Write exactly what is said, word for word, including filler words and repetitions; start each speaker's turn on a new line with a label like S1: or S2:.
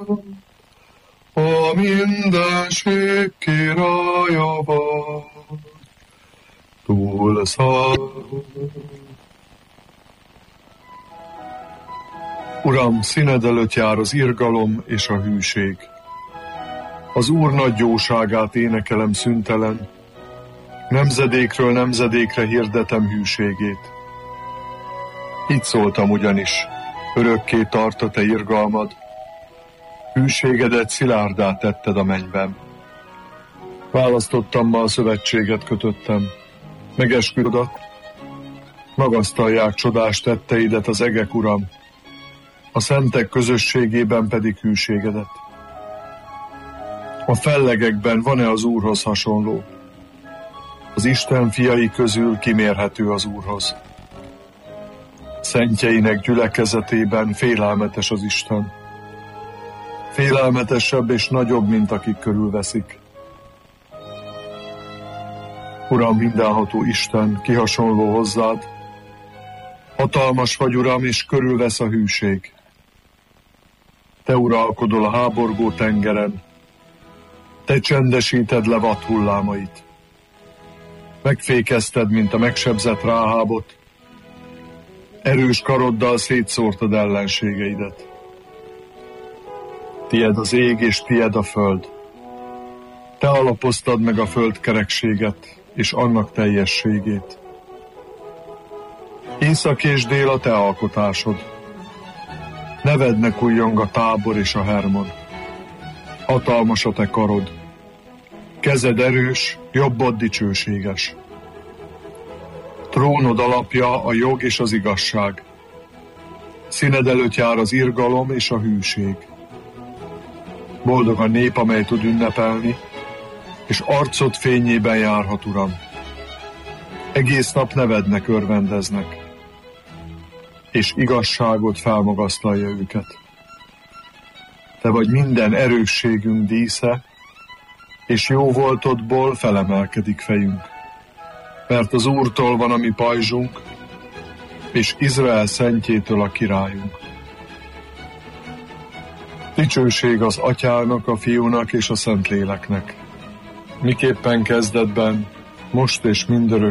S1: a mindenség királya vagy, túlszáll. Uram, színed előtt jár az irgalom és a hűség. Az Úr nagy jóságát énekelem szüntelen, nemzedékről nemzedékre hirdetem hűségét. Így szóltam ugyanis, örökké tart a te irgalmad, hűségedet szilárdá tetted a mennyben. Választottammal szövetséget kötöttem, megesküdött, magasztalják csodás tetteidet az egek, Uram, a szentek közösségében pedig hűségedet. A fellegekben van-e az Úrhoz hasonló? Az Isten fiai közül kimérhető az Úrhoz. Szentjeinek gyülekezetében félelmetes az Isten. Félelmetesebb és nagyobb, mint akik körülveszik. Uram, mindenható Isten, ki hasonló hozzád? Hatalmas vagy, Uram, és körülvesz a hűség. Te uralkodol a háborgó tengeren, te csendesíted le vad hullámait. Megfékezted, mint a megsebzett Ráhábot, erős karoddal szétszórtad ellenségeidet. Tied az ég, és tied a föld. Te alapoztad meg a föld kerekséget, és annak teljességét. Észak és dél a te alkotásod. Nevednek újjong a Tábor és a Hermon. Hatalmas a te karod. Kezed erős, jobbod dicsőséges. Trónod alapja a jog és az igazság. Színed előtt jár az irgalom és a hűség. Boldog a nép, amely tud ünnepelni, és arcod fényében járhat, Uram. Egész nap nevednek, örvendeznek, és igazságot felmagasztalja őket. Te vagy minden erősségünk dísze, és jó voltodból felemelkedik fejünk. Mert az Úrtól van a mi pajzsunk, és Izrael szentjétől a királyunk. Dicsőség az Atyának, a Fiúnak és a Szentléleknek, miképpen kezdetben, most és mindörökké,